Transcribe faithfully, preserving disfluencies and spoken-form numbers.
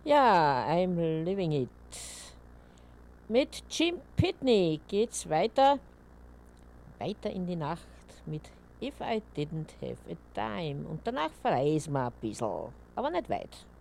Ja, I'm living it. Mit Jim Pitney geht's weiter, weiter in die Nacht mit If I Didn't Have a Dime. Und danach verreisen wir ein bisschen, aber nicht weit.